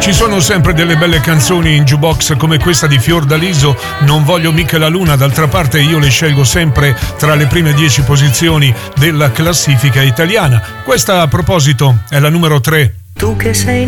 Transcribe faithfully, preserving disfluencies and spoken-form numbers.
Ci sono sempre delle belle canzoni in jukebox come questa di Fiordaliso, Non voglio mica la luna. D'altra parte io le scelgo sempre tra le prime dieci posizioni della classifica italiana. Questa, a proposito, è la numero tre. Tu che sei